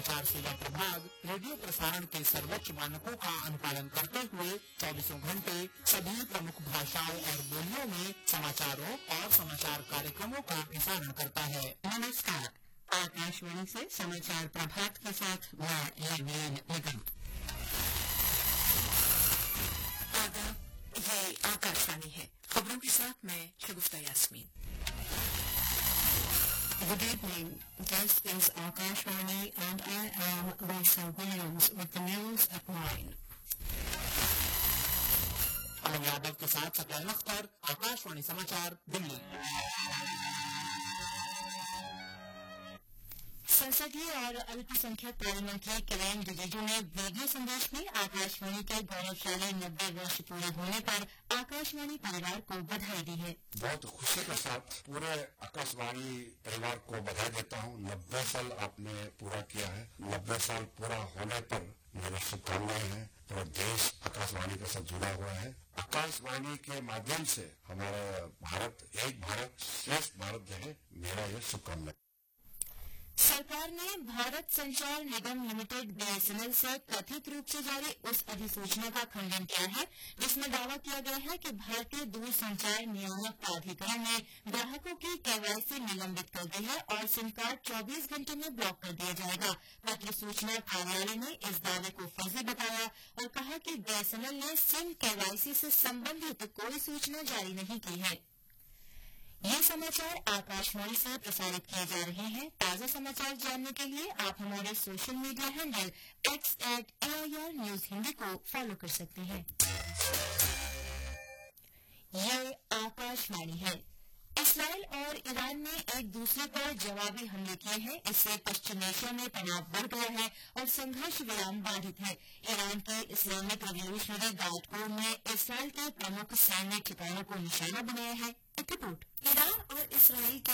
समाचार सेवा प्रभाग रेडियो प्रसारण के सर्वोच्च मानकों का अनुपालन करते हुए 24 घंटे सभी प्रमुख भाषाओं और बोलियों में समाचारों और समाचार कार्यक्रमों का प्रसारण करता है। नमस्कार, आकाशवाणी से समाचार प्रभात के साथ मैं नवीन निगम। ये आकाशवाणी है। खबरों के साथ मैं शगुफ्ता Yasmin. Good evening. This is Akashvani and I am Lisa Williams with the news at 9. अमन यादव के साथ सकलैन अख्तर, आकाशवाणी समाचार, दिल्ली। संसदीय और अल्पसंख्यक कार्य मंत्री किरेन रिजिजू ने वीडियो संदेश में आकाशवाणी के गौरवशाली 90 वर्ष पूरे होने पर आकाशवाणी परिवार को बधाई दी है। बहुत खुशी के साथ पूरे आकाशवाणी परिवार को बधाई देता हूँ। 90 साल आपने पूरा किया है। 90 साल पूरा होने पर मेरी शुभकामनाएं हैं। पूरा देश आकाशवाणी के साथ जुड़ा हुआ है। आकाशवाणी के माध्यम से हमारा भारत, एक भारत श्रेष्ठ भारत जो है, मेरा ये शुभकामना। सरकार ने भारत संचार निगम लिमिटेड बीएसएनएल से कथित रूप से जारी उस अधिसूचना का खंडन किया है जिसमें दावा किया गया है कि भारतीय दूरसंचार नियामक प्राधिकरण ने ग्राहकों की केवाईसी निलंबित कर दी है और सिम कार्ड 24 घंटे में ब्लॉक कर दिया जाएगा। पत्र सूचना कार्यालय ने इस दावे को फर्जी बताया और कहा कि बीएसएनएल ने सिम केवाईसी से संबंधित कोई सूचना जारी नहीं की है। ये समाचार आकाशवाणी से प्रसारित किए जा रहे हैं। ताजा समाचार जानने के लिए आप हमारे social media handle @AIR news Hindi को फॉलो कर सकते हैं। ये आकाशवाणी है। इसराइल और ईरान ने एक दूसरे पर जवाबी हमले किए हैं। इससे पश्चिम एशिया में तनाव बढ़ गया है और संघर्ष विराम बाधित है। ईरान के इस्लामिक रिवोल्यूशनरी गार्ड कोर ने इसराइल के प्रमुख सैन्य ठिकानों को निशाना बनाया है। एक रिपोर्ट। ईरान और इसराइल के